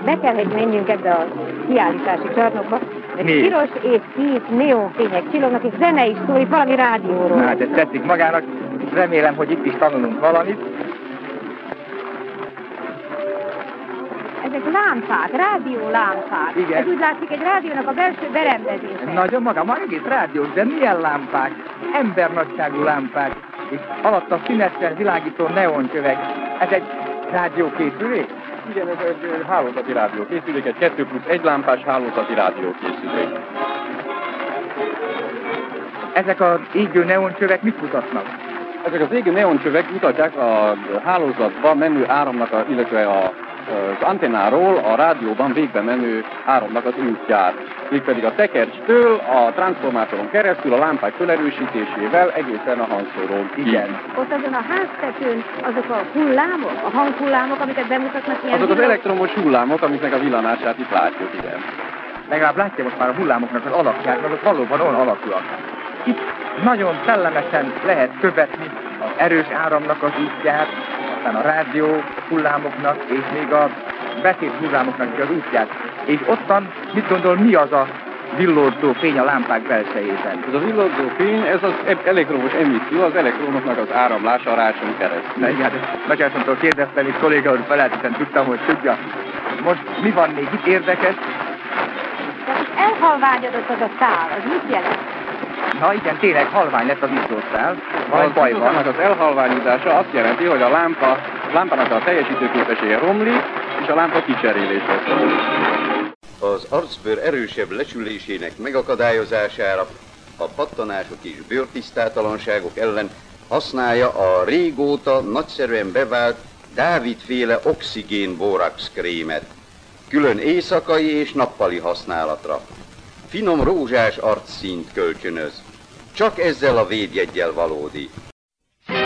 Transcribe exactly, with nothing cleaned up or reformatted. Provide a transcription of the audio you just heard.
Be kell, hogy menjünk ebbe a kiállítási csarnokba, mert Mi? piros és kék neonfények csillognak, és zene is szól, itt valami rádióról. Hát ez tetszik magának, remélem, hogy itt is tanulunk valamit. Ezek lámpák, rádiólámpák. Igen. Ez úgy látszik egy rádiónak a belső berendezése. Nagyon maga, már egész rádiós, de milyen lámpák? Embernagyságú lámpák. És alatt a színesen világító neoncsövek. Ez egy rádiókészülék? Igen, ez egy hálózati rádiókészülék, egy kettő plusz egy lámpás hálózati rádiókészülék. Ezek az égő neoncsövek mit mutatnak? Ezek az égő neoncsövek mutatják a hálózatban menő áramnak, a, illetve a, az antennáról a rádióban végbe menő áramnak az útját. Mégpedig a tekercstől a transformátoron keresztül a lámpák felerősítésével egészen a hangszórón. Igen. Ott azon a háztetőn azok a hullámok, a hanghullámok, amiket bemutatnak ilyen... Azok az villog... elektromos hullámok, amiknek a villanását itt látjuk, igen. Legalább látja most már a hullámoknak az alakját, azok valóban olyan alakúak. Itt nagyon szellemesen lehet követni az erős áramnak az útját, aztán a rádió hullámoknak, és még a beszéd hullámoknak is az útját. És ottan mit gondol, mi az a villódzó fény a lámpák belsejében? Ez a villódzó fény, ez az elektromos emisszió, az elektronoknak az áramlása a rácson keresztül. Na igen, ezt Nagyártontól kérdeztem, és kolléga úr felelt, hiszen tudtam, hogy tudja. Most mi van még itt érdekes? Tehát elhalványodott az a szál, az mit jelent? Na igen, tényleg halvány lett az izzószál. Valami A baj van. az elhalványudása azt jelenti, hogy a lámpa, lámpának a teljesítőképessége romlik, és a lámpa kicserélésre szól. Az arcbőr erősebb lesülésének megakadályozására, a pattanások és bőrtisztátalanságok ellen használja a régóta nagyszerűen bevált Dávid-féle oxigén-bórax krémet, külön éjszakai és nappali használatra. Finom rózsás arcszínt kölcsönöz. Csak ezzel a védjeggyel valódi.